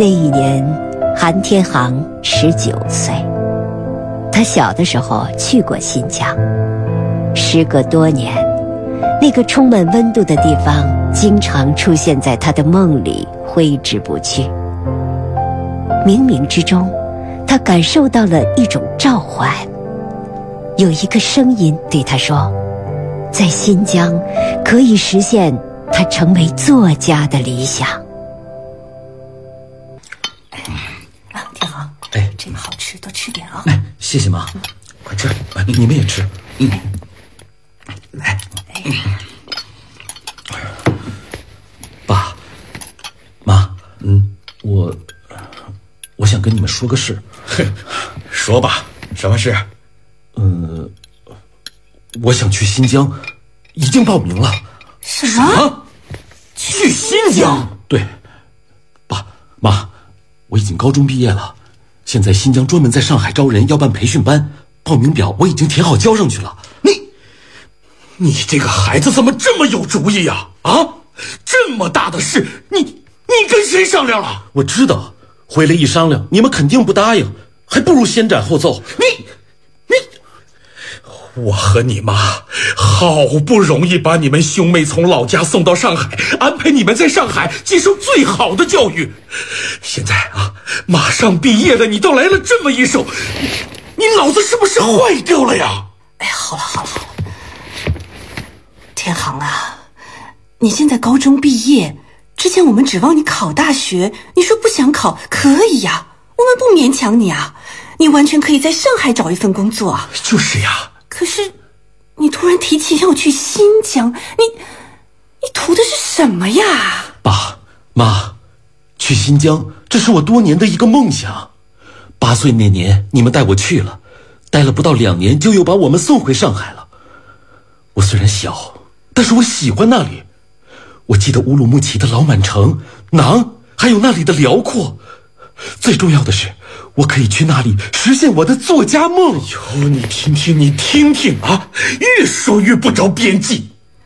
那一年，韩天航19岁。他小的时候去过新疆，时隔多年，那个充满温度的地方经常出现在他的梦里，挥之不去。冥冥之中，他感受到了一种召唤，有一个声音对他说，在新疆可以实现他成为作家的理想。 天航，这个好吃，多吃点啊！ 谢谢妈，快吃，你们也吃。来，爸妈，我想跟你们说个事。 说吧，什么事？ 我想去新疆，已经报名了。 什么？ 去新疆？ 对，爸妈，我已经高中毕业了，现在新疆专门在上海招人，要办培训班，报名表我已经填好交上去了。 你这个孩子怎么这么有主意呀？这么大的事，你跟谁商量了？ 我知道，回来一商量，你们肯定不答应，还不如先斩后奏。 我和你妈好不容易把你们兄妹从老家送到上海，安排你们在上海接受最好的教育。现在马上毕业了，你倒来了这么一手，你脑子是不是坏掉了呀？ 好了，天航啊，你现在高中毕业，之前我们指望你考大学，你说不想考，可以呀，我们不勉强你啊，你完全可以在上海找一份工作啊。 就是呀。 可是，你突然提起要去新疆，你图的是什么呀？ 爸妈，去新疆，这是我多年的一个梦想。8岁那年，你们带我去了，待了不到2年，就又把我们送回上海了。我虽然小，但是我喜欢那里。我记得乌鲁木齐的老满城、馕，还有那里的辽阔。最重要的是，我可以去那里实现我的作家梦。 你听听啊，越说越不着边际。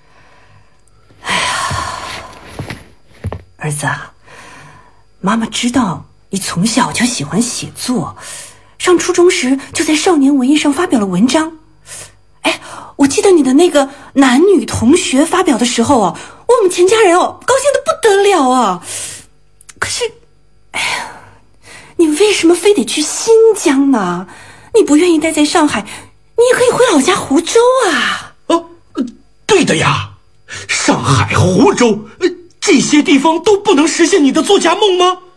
儿子，妈妈知道你从小就喜欢写作，上初中时就在少年文艺上发表了文章。我记得你的那个男女同学发表的时候我们全家人高兴得不得了啊。可是你为什么非得去新疆呢？你不愿意待在上海，你也可以回老家湖州啊。 对的呀，上海、湖州，这些地方都不能实现你的作家梦吗？